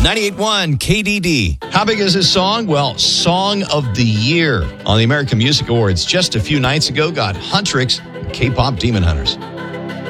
98.1 KDD. How big is this song? Well, Song of the Year on the American Music Awards just a few nights ago got Huntrix, K-Pop Demon Hunters.